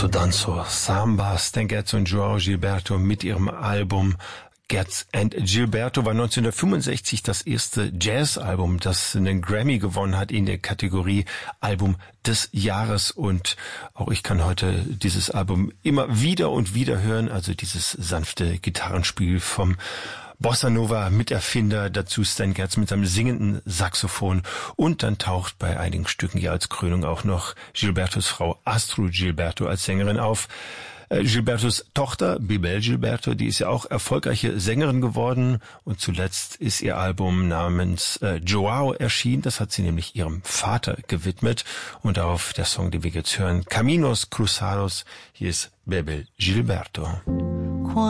Danzo Danzo, Samba, Stan Getz und João Gilberto mit ihrem Album Getz and Gilberto war 1965 das erste Jazzalbum, das einen Grammy gewonnen hat in der Kategorie Album des Jahres. Und auch ich kann heute dieses Album immer wieder und wieder hören, also dieses sanfte Gitarrenspiel vom Bossa Nova Miterfinder, dazu Stan Getz mit seinem singenden Saxophon, und dann taucht bei einigen Stücken ja als Krönung auch noch Gilbertos Frau Astrud Gilberto als Sängerin auf. Gilbertos Tochter, Bebel Gilberto, die ist ja auch erfolgreiche Sängerin geworden, und zuletzt ist ihr Album namens Joao erschienen. Das hat sie nämlich ihrem Vater gewidmet, und darauf der Song, den wir jetzt hören, Caminos Cruzados. Hier ist Bebel Gilberto.